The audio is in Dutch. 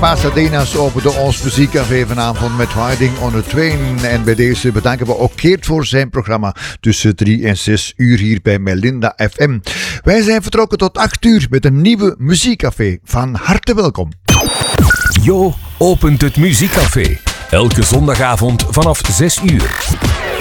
Pasadena's opende ons muziekcafé vanavond met Riding on a Train. En bij deze bedanken we ook Geert voor zijn programma tussen 3 en 6 uur hier bij Melinda FM. Wij zijn vertrokken tot 8 uur met een nieuwe muziekcafé. Van harte welkom. Jo opent het muziekcafé. Elke zondagavond vanaf 6 uur.